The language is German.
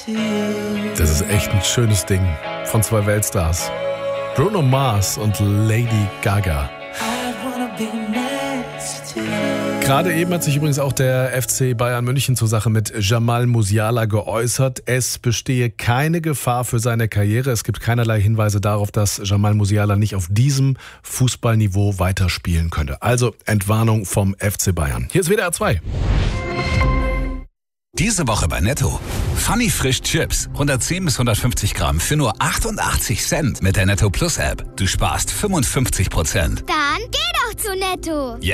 Das ist echt ein schönes Ding von zwei Weltstars. Bruno Mars und Lady Gaga. Gerade eben hat sich übrigens auch der FC Bayern München zur Sache mit Jamal Musiala geäußert. Es bestehe keine Gefahr für seine Karriere. Es gibt keinerlei Hinweise darauf, dass Jamal Musiala nicht auf diesem Fußballniveau weiterspielen könnte. Also Entwarnung vom FC Bayern. Hier ist WDR 2. Diese Woche bei Netto. Funny Frisch Chips. 110 bis 150 Gramm für nur 88 Cent mit der Netto Plus App. Du sparst 55%. Dann geh doch zu Netto.